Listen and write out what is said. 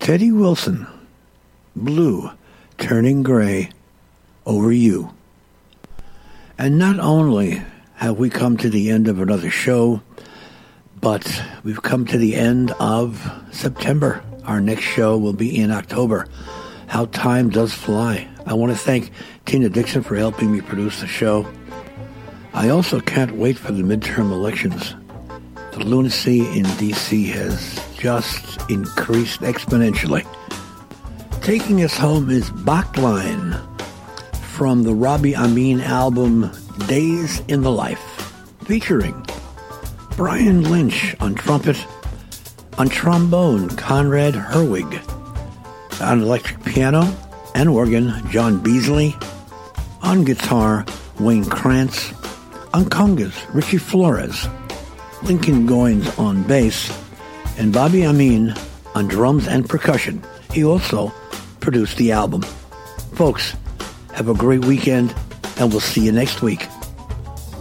Teddy Wilson, Blue, Turning Gray, Over You. And not only have we come to the end of another show, but we've come to the end of September. Our next show will be in October. How time does fly. I want to thank Tina Dixon for helping me produce the show. I also can't wait for the midterm elections. The lunacy in D.C. has just increased exponentially. Taking us home is Bachline from the Robbie Amin album Days in the Life, featuring Brian Lynch on trumpet, on trombone Conrad Herwig, on electric piano and organ John Beasley, on guitar Wayne Krantz, on congas Richie Flores, Lincoln Goines on bass, and Bobby Amin on drums and percussion. He also produced the album. Folks, have a great weekend, and we'll see you next week.